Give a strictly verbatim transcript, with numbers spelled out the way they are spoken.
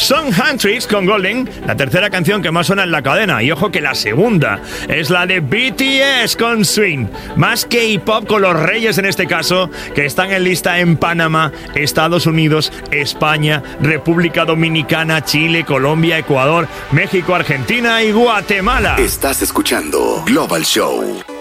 Son Huntrix con Golden, la tercera canción que más suena en la cadena. Y ojo que la segunda es la de B T S con Swing. Más K-pop con los reyes en este caso, que están en lista en Panamá, Estados Unidos, España, República Dominicana, Chile, Colombia, Ecuador, México, Argentina y Guatemala. Estás escuchando Global Show.